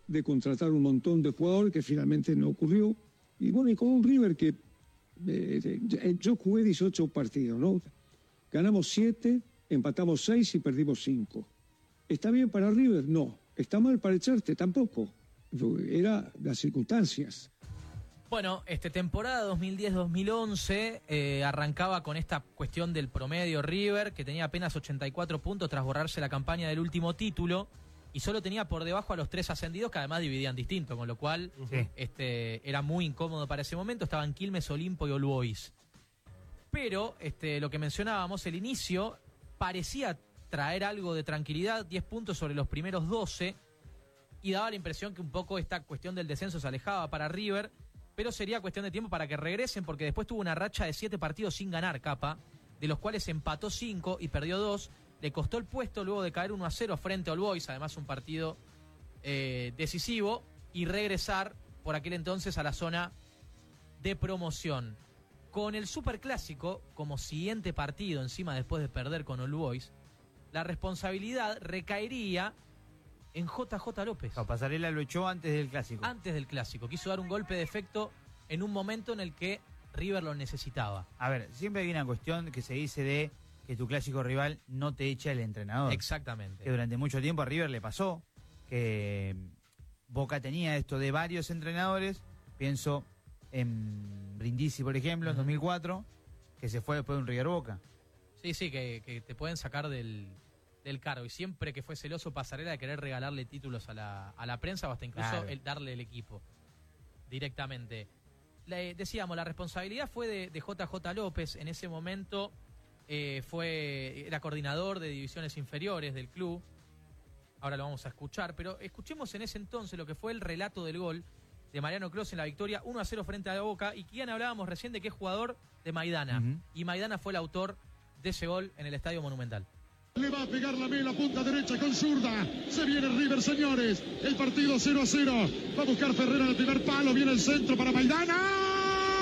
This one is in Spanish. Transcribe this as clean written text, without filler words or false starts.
de contratar un montón de jugadores que finalmente no ocurrió. Y bueno, y con un River que yo jugué 18 partidos, ¿no? Ganamos 7, empatamos 6 y perdimos 5. ¿Está bien para River? No. ¿Está mal para echarte? Tampoco. Era las circunstancias. Bueno, temporada 2010-2011 arrancaba con esta cuestión del promedio River, que tenía apenas 84 puntos tras borrarse la campaña del último título, y solo tenía por debajo a los 3 ascendidos, que además dividían distinto, con lo cual era muy incómodo para ese momento. Estaban Quilmes, Olimpo y All Boys. Pero lo que mencionábamos, el inicio parecía traer algo de tranquilidad, 10 puntos sobre los primeros 12, y daba la impresión que un poco esta cuestión del descenso se alejaba para River, pero sería cuestión de tiempo para que regresen, porque después tuvo una racha de 7 partidos sin ganar, Capa, de los cuales empató 5 y perdió 2, le costó el puesto luego de caer 1-0 frente a All Boys, además un partido decisivo, y regresar por aquel entonces a la zona de promoción. Con el Superclásico como siguiente partido encima después de perder con All Boys, la responsabilidad recaería en JJ López. No, Pasarela lo echó antes del Clásico. Antes del Clásico. Quiso dar un golpe de efecto en un momento en el que River lo necesitaba. A ver, siempre hay una cuestión que se dice de que tu clásico rival no te echa el entrenador. Exactamente. Que durante mucho tiempo a River le pasó, que Boca tenía esto de varios entrenadores. Pienso en Brindisi, por ejemplo, en 2004, que se fue después de un River Boca. Sí, que te pueden sacar del cargo. Y siempre que fue celoso Pasarela de querer regalarle títulos a la prensa o hasta incluso darle el equipo directamente. Decíamos, la responsabilidad fue de JJ López. En ese momento era coordinador de divisiones inferiores del club. Ahora lo vamos a escuchar, pero escuchemos en ese entonces lo que fue el relato del gol de Mariano Clos en la victoria 1-0 frente a la Boca. Y Kian, hablábamos recién de que es jugador de Maidana. Y Maidana fue el autor de ese gol en el Estadio Monumental. Le va a pegar la punta derecha con zurda. Se viene River, señores. El partido 0-0. Va a buscar Ferreira en el primer palo. Viene el centro para Maidana.